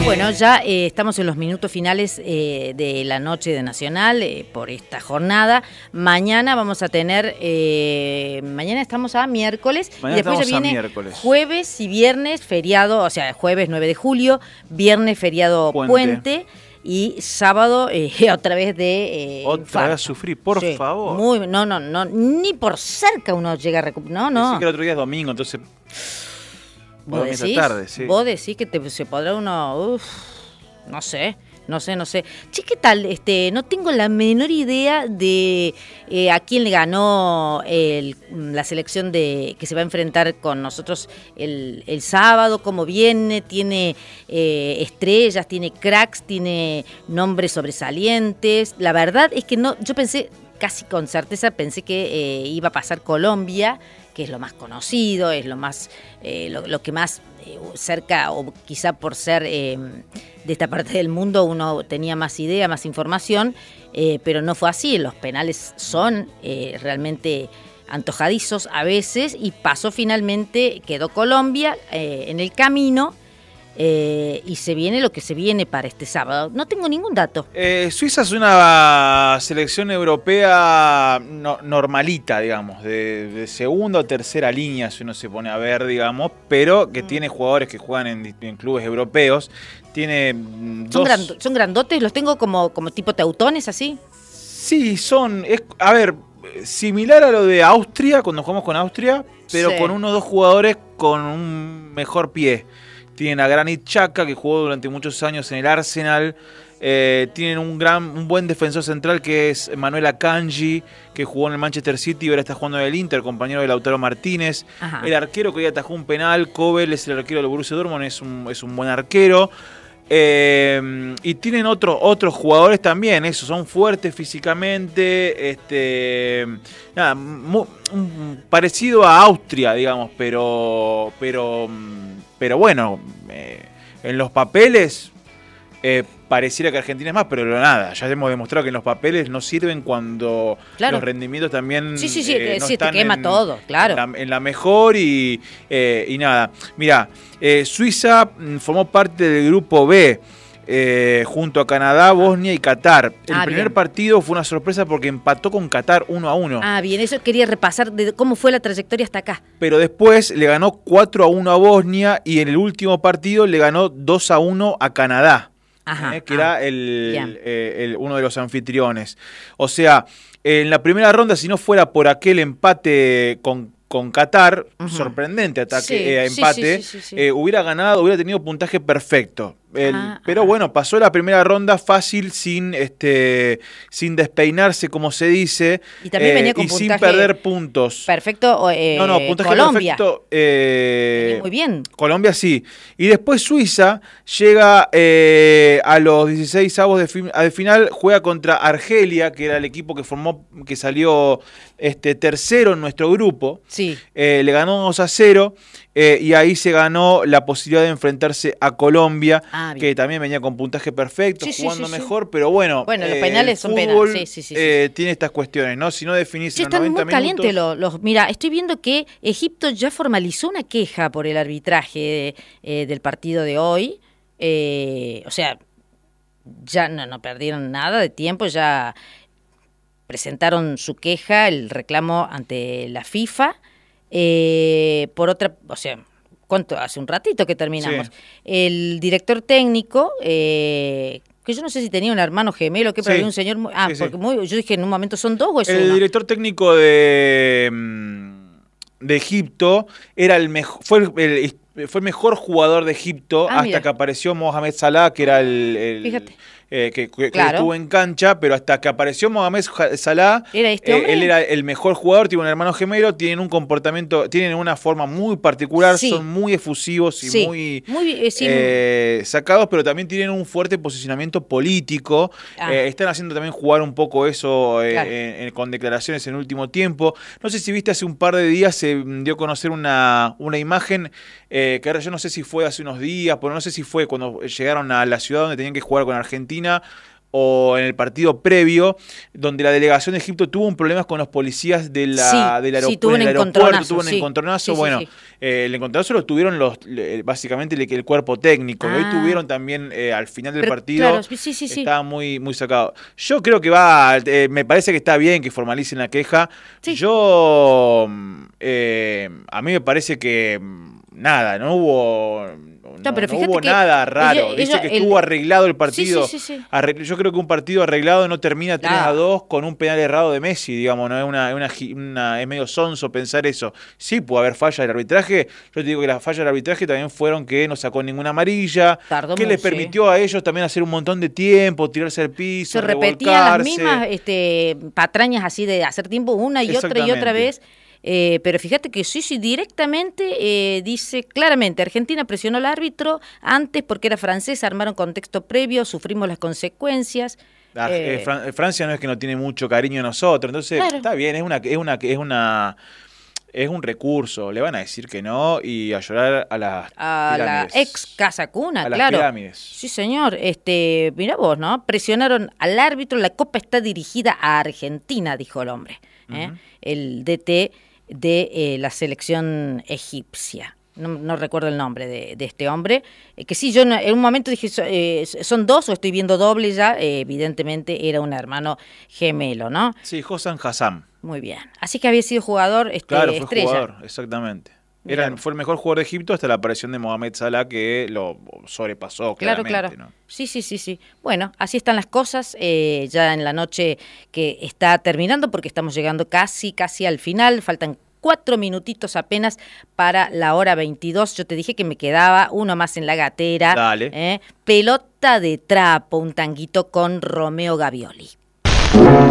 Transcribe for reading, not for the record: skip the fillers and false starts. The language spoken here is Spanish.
Bueno, ya estamos en los minutos finales de la noche de Nacional por esta jornada. Mañana vamos a tener, mañana estamos a miércoles, Mañana y después ya viene jueves y viernes feriado, o sea, jueves 9 de julio, viernes feriado puente y sábado otra vez de otra vez a sufrir, por favor. No, ni por cerca uno llega a recuperar. No. Sí, que el otro día es domingo, entonces ¿Vos decís que se podrá uno? No sé. Che, ¿qué tal? No tengo la menor idea de a quién le ganó la selección que se va a enfrentar con nosotros el sábado, cómo viene, tiene estrellas, tiene cracks, tiene nombres sobresalientes. La verdad es que no, yo pensé, casi con certeza, pensé que iba a pasar Colombia, que es lo más conocido, es lo más lo que más cerca, o quizá por ser de esta parte del mundo uno tenía más idea, más información, pero no fue así. Los penales son realmente antojadizos a veces, y pasó finalmente, quedó Colombia en el camino. Y se viene lo que se viene para este sábado. No tengo ningún dato. Suiza es una selección europea normalita, digamos, de segunda o tercera línea, si uno se pone a ver, digamos, pero que tiene jugadores que juegan en clubes europeos. Tiene ¿Son grandotes? ¿Los tengo como tipo teutones, así? Sí, a ver, similar a lo de Austria, cuando jugamos con Austria, pero con unos dos jugadores con un mejor pie. Tienen a Granit Xhaka, que jugó durante muchos años en el Arsenal. Tienen un buen defensor central, que es Manuel Akanji, que jugó en el Manchester City y ahora está jugando en el Inter, compañero de Lautaro Martínez. Ajá. El arquero que hoy atajó un penal, Kobel, es el arquero del Borussia Dortmund, es un buen arquero. Y tienen otros jugadores también, son fuertes físicamente, parecido a Austria, digamos, pero bueno, en los papeles pareciera que Argentina es más, pero nada, ya hemos demostrado que en los papeles no sirven cuando los rendimientos también no te quema todo, claro. En la mejor y nada. Mirá, Suiza formó parte del grupo B junto a Canadá, Bosnia y Qatar. El primer partido fue una sorpresa porque empató con Qatar 1-1. Ah, bien, eso quería repasar de cómo fue la trayectoria hasta acá. Pero después le ganó 4-1 a Bosnia y en el último partido le ganó 2-1 a Canadá. Ajá, que era uno de los anfitriones. O sea, en la primera ronda, si no fuera por aquel empate con Qatar, sorprendente empate, hubiera tenido puntaje perfecto. Pero bueno, pasó la primera ronda fácil, sin despeinarse, como se dice, y también venía con puntaje sin perder puntos. Perfecto. Puntaje Colombia. Perfecto. Muy bien. Colombia sí. Y después Suiza llega a los 16avos de final, juega contra Argelia, que era el equipo que salió tercero en nuestro grupo. Sí. Le ganó 2-0. Y ahí se ganó la posibilidad de enfrentarse a Colombia, que también venía con puntaje perfecto, jugando mejor, pero bueno. Bueno, los penales son penales. Sí. Tiene estas cuestiones, ¿no? Si no definís en los 90 minutos. Están muy calientes mira, estoy viendo que Egipto ya formalizó una queja por el arbitraje del partido de hoy. O sea, ya no perdieron nada de tiempo, ya presentaron su queja, el reclamo ante la FIFA. Por otra, o sea, ¿cuánto? Hace un ratito que terminamos. Sí. El director técnico, que yo no sé si tenía un hermano gemelo, pero había un señor porque yo dije en un momento, ¿son dos o es uno? El director técnico de Egipto era fue el mejor jugador de Egipto hasta que apareció Mohamed Salah, que era Fíjate. Que estuvo en cancha, pero hasta que apareció Mohamed Salah, ¿Era él era el mejor jugador, tiene un hermano gemelo, tienen un comportamiento, tienen una forma muy particular, son muy efusivos y muy sacados, pero también tienen un fuerte posicionamiento político. Están haciendo también jugar un poco eso con declaraciones en el último tiempo. No sé si viste, hace un par de días se dio a conocer una imagen que ahora yo no sé si fue hace unos días, pero no sé si fue cuando llegaron a la ciudad donde tenían que jugar con Argentina, o en el partido previo, donde la delegación de Egipto tuvo un problema con los policías del aeropuerto. Tuvo un encontronazo. Bueno, el encontronazo lo tuvieron básicamente el cuerpo técnico. Hoy tuvieron también al final del partido. Claro, estaba muy, muy sacado. Yo creo que me parece que está bien que formalicen la queja. Yo, a mí me parece que nada, no hubo nada raro. Dice que estuvo arreglado el partido. Yo creo que un partido arreglado no termina 3-2 con un penal errado de Messi, digamos, no es medio sonso pensar eso. Sí puede haber fallas del arbitraje. Yo te digo que las fallas del arbitraje también fueron que no sacó ninguna amarilla, que les permitió a ellos también hacer un montón de tiempo, tirarse al piso, se repetían las mismas patrañas así de hacer tiempo una y otra vez. Pero fíjate que sí, directamente dice claramente, Argentina presionó al árbitro antes porque era francés, armaron contexto previo, sufrimos las consecuencias. Francia no es que no tiene mucho cariño a nosotros, entonces está bien, es un recurso, le van a decir que no y a llorar a la ex Casa Cuna, a claro. Las pirámides. Sí, señor. Mirá vos, ¿no? Presionaron al árbitro, la copa está dirigida a Argentina, dijo el hombre, el DT de la selección egipcia. No recuerdo el nombre de este hombre, que sí, yo en un momento dije, ¿son dos o estoy viendo doble ya? Evidentemente era un hermano gemelo, ¿no? Sí, Hossam Hassam. Muy bien. Así que había sido jugador claro, fue estrella. Jugador, exactamente. Fue el mejor jugador de Egipto hasta la aparición de Mohamed Salah, que lo sobrepasó claramente. Claro. ¿No? Sí. Bueno, así están las cosas, ya en la noche que está terminando, porque estamos llegando casi al final, faltan 4 minutitos apenas para la hora 22. Yo te dije que me quedaba uno más en la gatera. Dale. Pelota de trapo, un tanguito con Romeo Gavioli.